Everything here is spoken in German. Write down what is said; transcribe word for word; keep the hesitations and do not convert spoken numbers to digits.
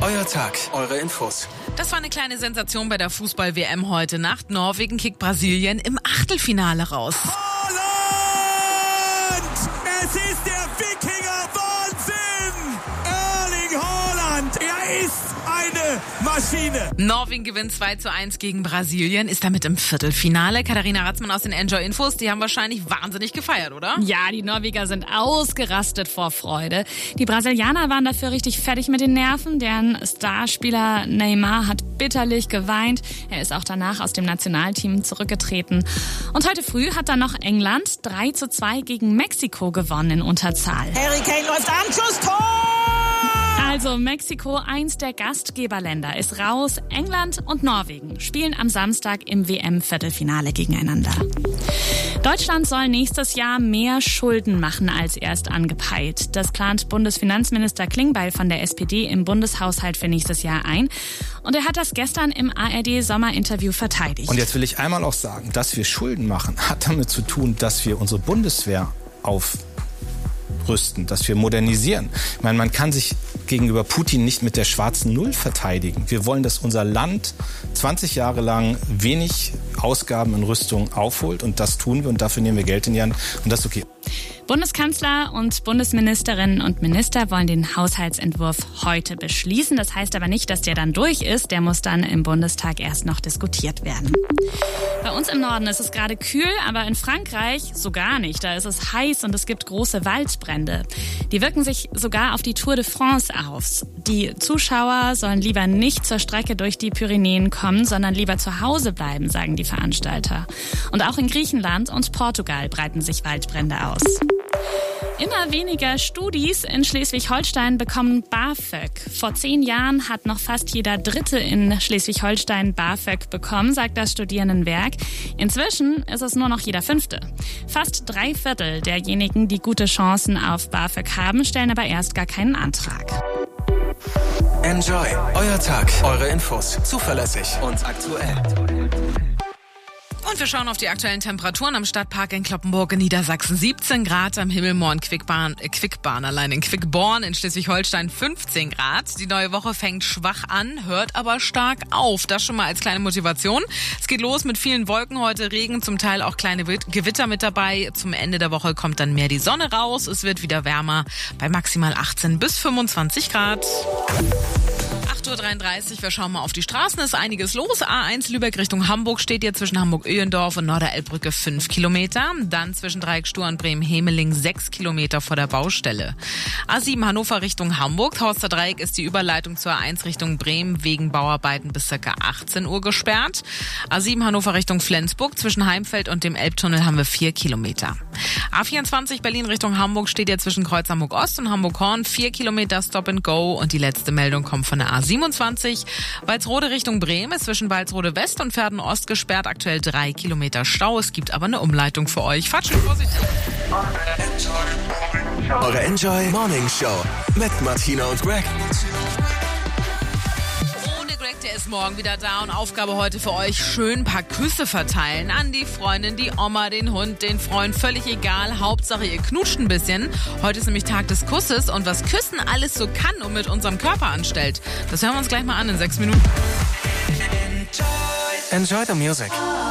euer Tag, eure Infos. Das war eine kleine Sensation bei der Fußball-W M heute Nacht. Norwegen kickt Brasilien im Achtelfinale raus. Haaland! Es ist der Wikinger-Wahnsinn! Erling Haaland, er ist eine Maschine! Norwegen gewinnt zwei zu eins gegen Brasilien, ist damit im Viertelfinale. Katharina Ratzmann aus den Enjoy Infos, die haben wahrscheinlich wahnsinnig gefeiert, oder? Ja, die Norweger sind ausgerastet vor Freude. Die Brasilianer waren dafür richtig fertig mit den Nerven. Deren Starspieler Neymar hat bitterlich geweint. Er ist auch danach aus dem Nationalteam zurückgetreten. Und heute früh hat dann noch England drei zu zwei gegen Mexiko gewonnen in Unterzahl. Harry Kane läuft an, Schuss, Tor! Also Mexiko, eins der Gastgeberländer, ist raus. England und Norwegen spielen am Samstag im W M-Viertelfinale gegeneinander. Deutschland soll nächstes Jahr mehr Schulden machen als erst angepeilt. Das plant Bundesfinanzminister Klingbeil von der S P D im Bundeshaushalt für nächstes Jahr ein. Und er hat das gestern im A R D-Sommerinterview verteidigt. Und jetzt will ich einmal auch sagen, dass wir Schulden machen, hat damit zu tun, dass wir unsere Bundeswehr aufrüsten, dass wir modernisieren. Ich meine, man kann sich gegenüber Putin nicht mit der schwarzen Null verteidigen. Wir wollen, dass unser Land zwanzig Jahre lang wenig Ausgaben in Rüstung aufholt und das tun wir und dafür nehmen wir Geld in die Hand und das ist okay. Bundeskanzler und Bundesministerinnen und Minister wollen den Haushaltsentwurf heute beschließen. Das heißt aber nicht, dass der dann durch ist. Der muss dann im Bundestag erst noch diskutiert werden. Bei uns im Norden ist es gerade kühl, aber in Frankreich so gar nicht. Da ist es heiß und es gibt große Waldbrände. Die wirken sich sogar auf die Tour de France aus. Die Zuschauer sollen lieber nicht zur Strecke durch die Pyrenäen kommen, sondern lieber zu Hause bleiben, sagen die Veranstalter. Und auch in Griechenland und Portugal breiten sich Waldbrände aus. Immer weniger Studis in Schleswig-Holstein bekommen BAföG. Vor zehn Jahren hat noch fast jeder Dritte in Schleswig-Holstein BAföG bekommen, sagt das Studierendenwerk. Inzwischen ist es nur noch jeder Fünfte. Fast drei Viertel derjenigen, die gute Chancen auf BAföG haben, stellen aber erst gar keinen Antrag. Enjoy, euer Tag, eure Infos. Zuverlässig und aktuell. Und wir schauen auf die aktuellen Temperaturen am Stadtpark in Cloppenburg in Niedersachsen. siebzehn Grad am Himmelmoor, Quickborn, äh, Quickborn allein in Quickborn in Schleswig-Holstein fünfzehn Grad. Die neue Woche fängt schwach an, hört aber stark auf. Das schon mal als kleine Motivation. Es geht los mit vielen Wolken heute, Regen, zum Teil auch kleine Gewitter mit dabei. Zum Ende der Woche kommt dann mehr die Sonne raus. Es wird wieder wärmer bei maximal achtzehn bis fünfundzwanzig Grad. acht Uhr dreiunddreißig, wir schauen mal auf die Straßen, ist einiges los. A eins Lübeck Richtung Hamburg steht hier zwischen Hamburg-Öhlendorf und Norderelbbrücke fünf Kilometer. Dann zwischen Dreieckstuhr und Bremen-Hemeling sechs Kilometer vor der Baustelle. A sieben Hannover Richtung Hamburg, Horster Dreieck ist die Überleitung zur A eins Richtung Bremen wegen Bauarbeiten bis ca. achtzehn Uhr gesperrt. A sieben Hannover Richtung Flensburg, zwischen Heimfeld und dem Elbtunnel haben wir vier Kilometer. A vierundzwanzig Berlin Richtung Hamburg steht hier zwischen Kreuz Hamburg Ost und Hamburg Horn, vier Kilometer Stop and Go und die letzte Meldung kommt von der A siebenundzwanzig. Walsrode Richtung Bremen ist zwischen Walsrode West und Verden Ost gesperrt, aktuell drei Kilometer Stau. Es gibt aber eine Umleitung für euch. Fahrt schön vorsichtig. Eure Enjoy Morning Show mit Martina und Greg. Der ist morgen wieder da und Aufgabe heute für euch, schön ein paar Küsse verteilen an die Freundin, die Oma, den Hund, den Freund, völlig egal, Hauptsache ihr knutscht ein bisschen. Heute ist nämlich Tag des Kusses und was Küssen alles so kann und mit unserem Körper anstellt, das hören wir uns gleich mal an in sechs Minuten. Enjoy the music.